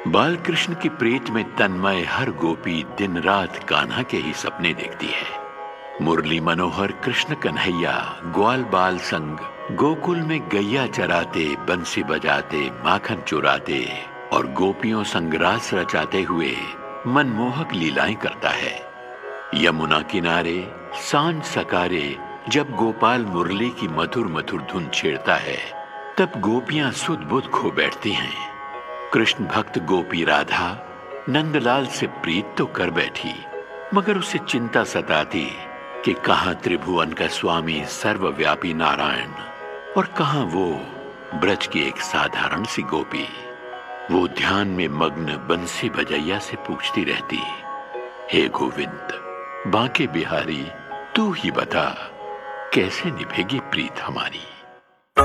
बाल कृष्ण की प्रीत में तन्मय हर गोपी दिन रात कान्हा के ही सपने देखती है। मुरली मनोहर कृष्ण कन्हैया ग्वाल बाल संग गोकुल में गैया चराते, बंसी बजाते, माखन चुराते और गोपियों संग रास रचाते हुए मनमोहक लीलाएं करता है। यमुना किनारे सांझ सकारे जब गोपाल मुरली की मधुर मधुर धुन छेड़ता है, तब गोपियां सुध बुध खो बैठती हैं। कृष्ण भक्त गोपी राधा नंदलाल से प्रीत तो कर बैठी, मगर उसे चिंता सताती कि कहां त्रिभुवन का स्वामी सर्वव्यापी नारायण और कहां वो ब्रज की एक साधारण सी गोपी। वो ध्यान में मग्न बंसी बजैया से पूछती रहती, हे गोविंद, बांके बिहारी, तू ही बता कैसे निभेगी प्रीत हमारी।